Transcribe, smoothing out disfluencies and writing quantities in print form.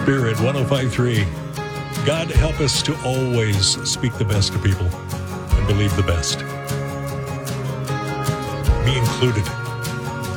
Spirit 105.3. God help us to always speak the best to people and believe the best. Me included.